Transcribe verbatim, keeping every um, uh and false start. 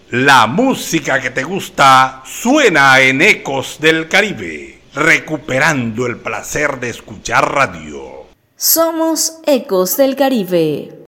La música que te gusta suena en Ecos del Caribe, recuperando el placer de escuchar radio. Somos Ecos del Caribe.